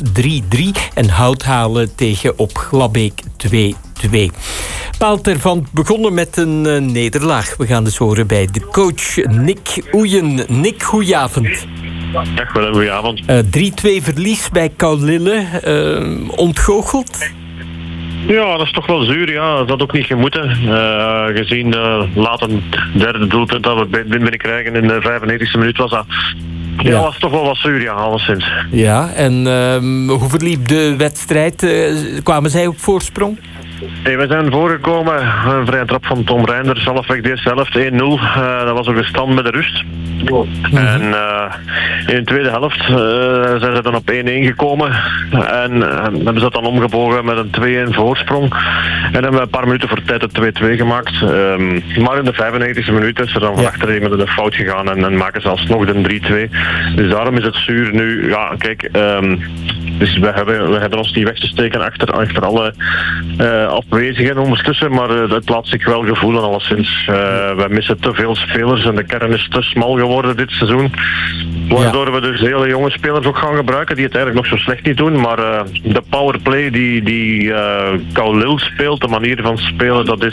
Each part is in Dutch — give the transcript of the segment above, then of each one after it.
3-3 en Houthalen tegen Op Glabbeek 2-2. Paal ter Vant begonnen met een nederlaag. We gaan dus horen bij de coach Nick Oeyen. Nick, goedenavond. Dag, wel een goeie avond. 3-2 verlies bij Kaulille. Ontgoocheld? Ja, dat is toch wel zuur. Ja. Dat had ook niet gemoeten. Gezien laat een derde doelpunt dat we binnenkrijgen in de 95e minuut was dat. Ja, was toch wel wat zuur, ja, alleszins. Ja, en hoe verliep de wedstrijd? Kwamen zij op voorsprong? Hey, we zijn voorgekomen. Een vrije trap van Tom Reinders, halfweg de eerste helft 1-0. Dat was ook de stand met de rust. En in de tweede helft zijn ze dan op 1-1 gekomen. En hebben ze dat dan omgebogen met een 2-1 voorsprong. En hebben we een paar minuten voor tijd het 2-2 gemaakt. Maar in de 95e minuut is er dan van achterin met een fout gegaan. En maken ze alsnog de 3-2. Dus daarom is het zuur nu. Ja, kijk... Dus we hebben ons niet weg te steken achter alle afwezigen ondertussen, maar het laat zich wel gevoelen alleszins. We missen te veel spelers en de kern is te smal geworden dit seizoen. Waardoor we dus hele jonge spelers ook gaan gebruiken die het eigenlijk nog zo slecht niet doen. Maar de powerplay die Kaulil speelt, de manier van spelen, dat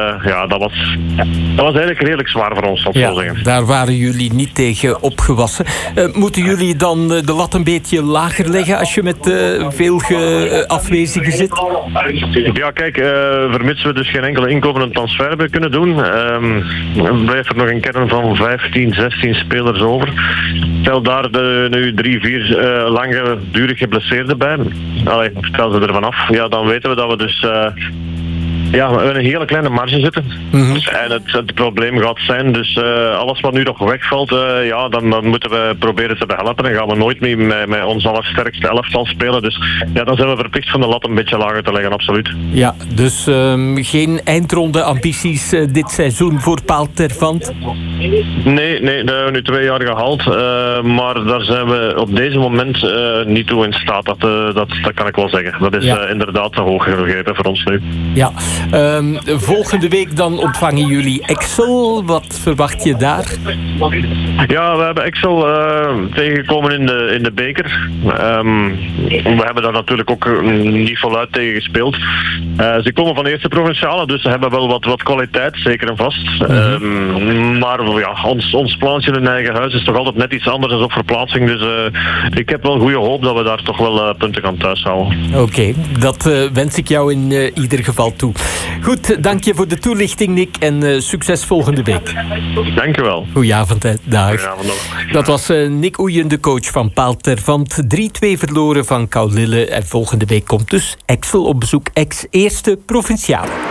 was eigenlijk redelijk zwaar voor ons, zal ik zo zeggen. Daar waren jullie niet tegen opgewassen. Moeten jullie dan de lat een beetje lager leggen als je met veel afwezigen zit? Ja, kijk, vermits we dus geen enkele inkomende transfer hebben kunnen doen, blijft er nog een kern van 15, 16 spelers over. Stel daar nu 3, 4 langdurig geblesseerden bij. Stel ze ervan af. Ja, dan weten we dat we dus... we hebben een hele kleine marge zitten. En het probleem gaat zijn, dus alles wat nu nog wegvalt, dan moeten we proberen te behelpen. Dan gaan we nooit meer met ons allersterkste elftal spelen. Dus ja, dan zijn we verplicht van de lat een beetje lager te leggen, absoluut. Ja, dus geen eindronde ambities dit seizoen voor Paal ter Vant? Nee, dat hebben we nu 2 jaar gehaald. Maar daar zijn we op deze moment niet toe in staat. Dat kan ik wel zeggen. Dat is inderdaad te hoog gegrepen voor ons nu. Ja. Volgende week dan ontvangen jullie Exel. Wat verwacht je daar? Ja, we hebben Exel tegengekomen in de beker. We hebben daar natuurlijk ook niet voluit tegen gespeeld. Ze komen van de eerste provinciale, dus ze hebben wel wat kwaliteit, zeker en vast. Maar ja, ons plaansje in eigen huis is toch altijd net iets anders dan op verplaatsing. Dus ik heb wel goede hoop dat we daar toch wel punten gaan thuishouden. Oké, dat wens ik jou in ieder geval toe. Goed, dank je voor de toelichting, Nick. En succes volgende week. Dank je wel. Goedenavond, hè. Dag. Goedenavond. Dat was Nick Oeyen, de coach van Paal ter Vant. 3-2 verloren van Kaulille. En volgende week komt dus Exel op bezoek. Ex-eerste provinciale.